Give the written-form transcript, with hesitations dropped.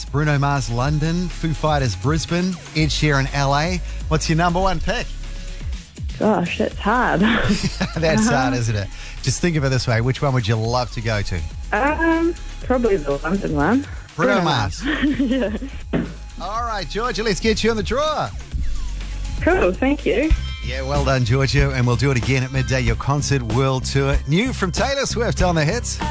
Bruno Mars, London. Foo Fighters, Brisbane. Ed Sheeran, LA. What's your number one pick? Gosh, it's hard. That's hard, isn't it? Just think of it this way. Which one would you love to go to? Probably the London one. Bruno Mars. Yeah. All right, Georgia, let's get you on the draw. Cool, thank you. Yeah, well done, Georgia. And we'll do it again at midday, your concert world tour. New from Taylor Swift on the hits.